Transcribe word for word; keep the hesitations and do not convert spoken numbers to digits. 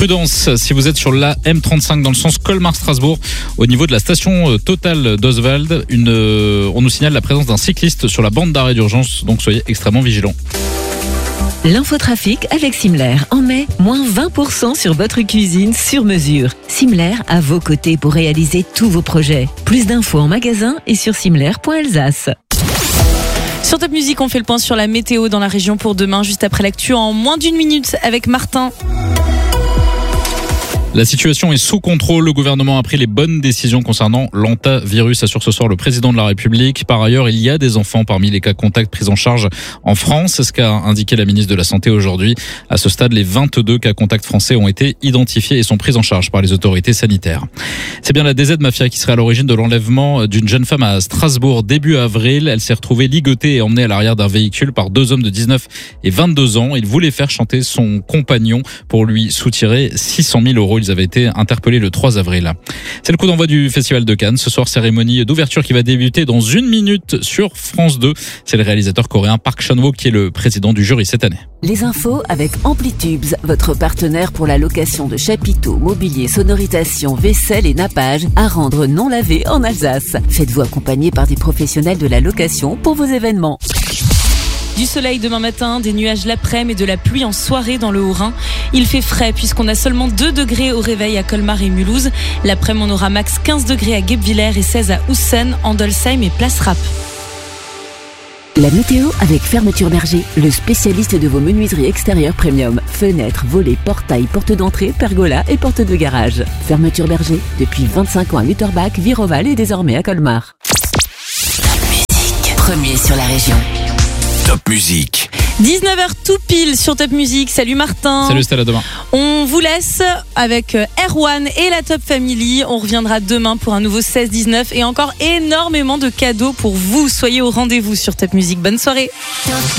prudence si vous êtes sur la M trente-cinq dans le sens Colmar-Strasbourg au niveau de la station Total d'Oswald. Une, euh, on nous signale la présence d'un cycliste sur la bande d'arrêt d'urgence, donc soyez extrêmement vigilants. L'infotrafic avec Simler. En mai, moins vingt pour cent sur votre cuisine sur mesure. Simler à vos côtés pour réaliser tous vos projets. Plus d'infos en magasin et sur simler point alsace. Sur Top Music, on fait le point sur la météo dans la région pour demain, juste après l'actu en moins d'une minute avec Martin. La situation est sous contrôle. Le gouvernement a pris les bonnes décisions concernant l'hantavirus, assure ce soir le président de la République. Par ailleurs, il y a des enfants parmi les cas contacts pris en charge en France. C'est ce qu'a indiqué la ministre de la Santé aujourd'hui. À ce stade, les vingt-deux cas contacts français ont été identifiés et sont pris en charge par les autorités sanitaires. C'est bien la D Z Mafia qui serait à l'origine de l'enlèvement d'une jeune femme à Strasbourg début avril. Elle s'est retrouvée ligotée et emmenée à l'arrière d'un véhicule par deux hommes de dix-neuf et vingt-deux ans. Ils voulaient faire chanter son compagnon pour lui soutirer six cent mille euros. Ils avaient été interpellés le trois avril. C'est le coup d'envoi du Festival de Cannes. Ce soir, cérémonie d'ouverture qui va débuter dans une minute sur France deux. C'est le réalisateur coréen Park Chan-wook qui est le président du jury cette année. Les infos avec Amplitubes, votre partenaire pour la location de chapiteaux, mobilier, sonorisation, vaisselle et nappage à rendre non lavé en Alsace. Faites-vous accompagner par des professionnels de la location pour vos événements. Du soleil demain matin, des nuages l'après-midi et de la pluie en soirée dans le Haut-Rhin. Il fait frais puisqu'on a seulement deux degrés au réveil à Colmar et Mulhouse. L'après-midi, on aura max quinze degrés à Guebwiller et seize à Houssen, Andolsheim et Place Rapp. La météo avec Fermeture Berger, le spécialiste de vos menuiseries extérieures premium. Fenêtres, volets, portails, portes d'entrée, pergolas et portes de garage. Fermeture Berger, depuis vingt-cinq ans à Lutterbach, Viroval et désormais à Colmar. Top Music, premier sur la région. Top Music. dix-neuf heures tout pile sur Top Music. Salut Martin. Salut Stella, à demain. On vous laisse avec Erwan et la Top Family. On reviendra demain pour un nouveau seize dix-neuf et encore énormément de cadeaux pour vous. Soyez au rendez-vous sur Top Music. Bonne soirée.